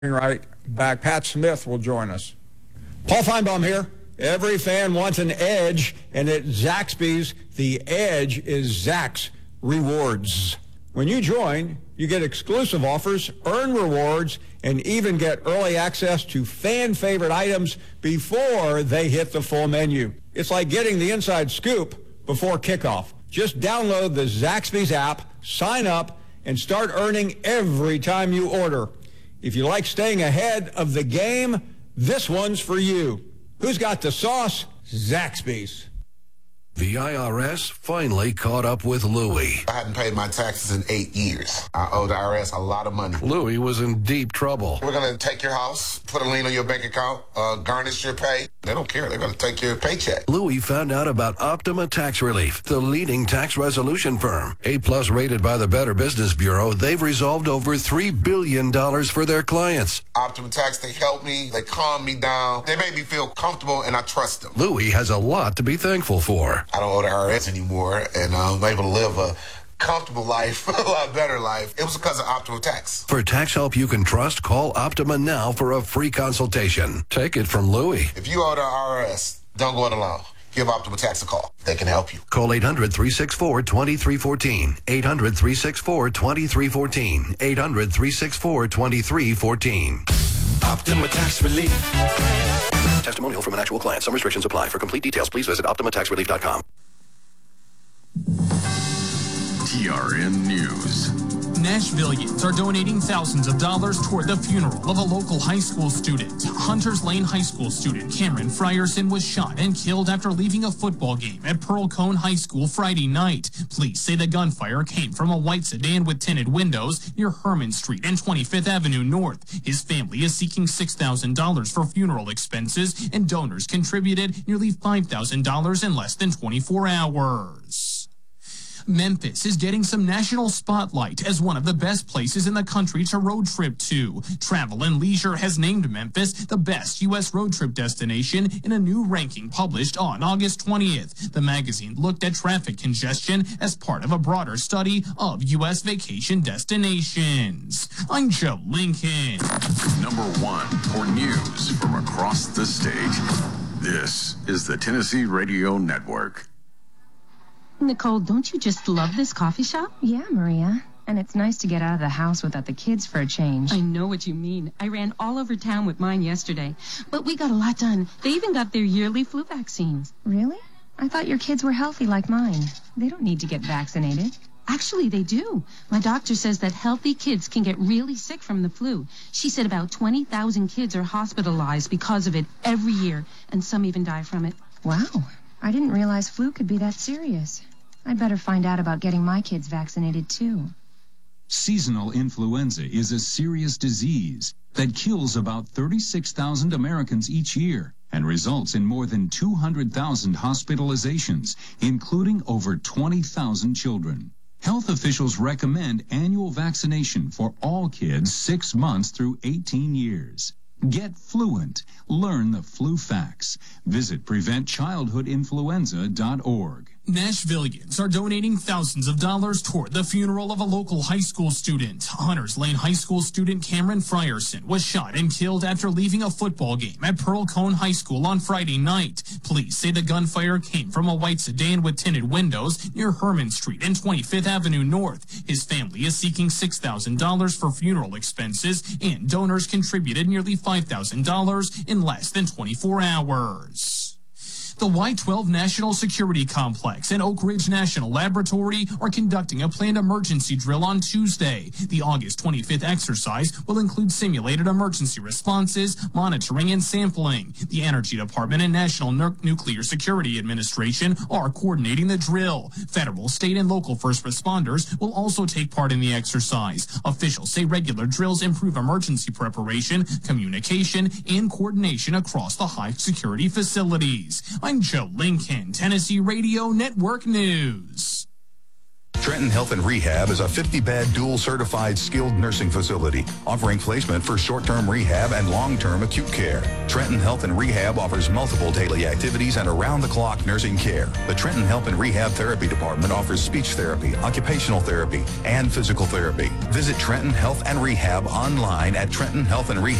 Right back. Pat Smith will join us. Paul Feinbaum here. Every fan wants an edge, and at Zaxby's, the edge is Zax Rewards. When you join, you get exclusive offers, earn rewards, and even get early access to fan-favorite items before they hit the full menu. It's like getting the inside scoop before kickoff. Just download the Zaxby's app, sign up, and start earning every time you order. If you like staying ahead of the game, this one's for you. Who's got the sauce? Zaxby's. The IRS finally caught up with Louie. I hadn't paid my taxes in 8 years. I owe the IRS a lot of money. Louie was in deep trouble. We're going to take your house, put a lien on your bank account, garnish your pay. They don't care. They're going to take your paycheck. Louie found out about Optima Tax Relief, the leading tax resolution firm. A-plus rated by the Better Business Bureau, they've resolved over $3 billion for their clients. Optima Tax, they help me. They calm me down. They make me feel comfortable, and I trust them. Louie has a lot to be thankful for. I don't owe the IRS anymore, and I'm able to live a comfortable life, a lot better life. It was because of Optima Tax. For tax help you can trust, call Optima now for a free consultation. Take it from Louie. If you owe the IRS, don't go it alone. Give Optima Tax a call. They can help you. Call 800-364-2314. 800-364-2314. 800-364-2314. Optima Tax Relief. Testimonial from an actual client. Some restrictions apply. For complete details, please visit OptimaTaxRelief.com. TRN News. Nashvillians are donating thousands of dollars toward the funeral of a local high school student. Hunters Lane High School student Cameron Frierson was shot and killed after leaving a football game at Pearl Cone High School Friday night. Police say the gunfire came from a white sedan with tinted windows near Herman Street and 25th Avenue North. His family is seeking $6,000 for funeral expenses, and donors contributed nearly $5,000 in less than 24 hours. Memphis is getting some national spotlight as one of the best places in the country to road trip to. Travel and Leisure has named Memphis the best U.S. road trip destination in a new ranking published on August 20th. The magazine looked at traffic congestion as part of a broader study of U.S. vacation destinations. I'm Joe Lincoln. Number one for news from across the state. This is the Tennessee Radio Network. Nicole, don't you just love this coffee shop? Yeah, Maria. And it's nice to get out of the house without the kids for a change. I know what you mean. I ran all over town with mine yesterday. But we got a lot done. They even got their yearly flu vaccines. Really? I thought your kids were healthy like mine. They don't need to get vaccinated. Actually, they do. My doctor says that healthy kids can get really sick from the flu. She said about 20,000 kids are hospitalized because of it every year, and some even die from it. Wow. I didn't realize flu could be that serious. I'd better find out about getting my kids vaccinated, too. Seasonal influenza is a serious disease that kills about 36,000 Americans each year and results in more than 200,000 hospitalizations, including over 20,000 children. Health officials recommend annual vaccination for all kids 6 months through 18 years. Get fluent. Learn the flu facts. Visit PreventChildhoodInfluenza.org. Nashvillians are donating thousands of dollars toward the funeral of a local high school student. Hunters Lane High School student Cameron Frierson was shot and killed after leaving a football game at Pearl Cone High School on Friday night. Police say the gunfire came from a white sedan with tinted windows near Herman Street and 25th Avenue North. His family is seeking $6,000 for funeral expenses, and donors contributed nearly $5,000 in less than 24 hours. The Y-12 National Security Complex and Oak Ridge National Laboratory are conducting a planned emergency drill on Tuesday. The August 25th exercise will include simulated emergency responses, monitoring, and sampling. The Energy Department and National Nuclear Security Administration are coordinating the drill. Federal, state, and local first responders will also take part in the exercise. Officials say regular drills improve emergency preparation, communication, and coordination across the high-security facilities. I'm Joe Lincoln, Tennessee Radio Network News. Trenton Health and Rehab is a 50-bed dual-certified skilled nursing facility offering placement for short-term rehab and long-term acute care. Trenton Health and Rehab offers multiple daily activities and around-the-clock nursing care. The Trenton Health and Rehab Therapy Department offers speech therapy, occupational therapy, and physical therapy. Visit Trenton Health and Rehab online at Trenton Health and Rehab.